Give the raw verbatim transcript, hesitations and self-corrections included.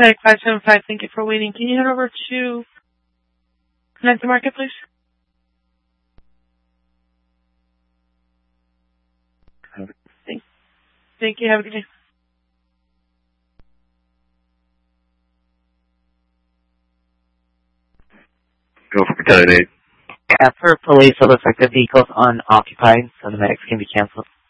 Medic five seven five, thank you for waiting. Can you head over to Connect the Market, please? Thank, thank you. Have a good day. Go for battalion eight. Yeah, for police, it looks like the vehicle's unoccupied, so the medics can be canceled.